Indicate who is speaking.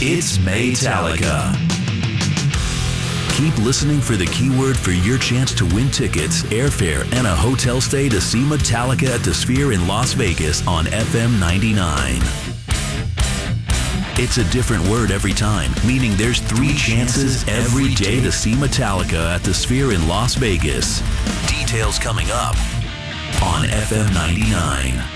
Speaker 1: It's Maytallica. Keep listening for the keyword for your chance to win tickets, airfare, and a hotel stay to see Metallica at the Sphere in Las Vegas on FM 99. It's a different word every time, meaning there's 3 chances every day to see Metallica at the Sphere in Las Vegas. Details coming up on FM 99.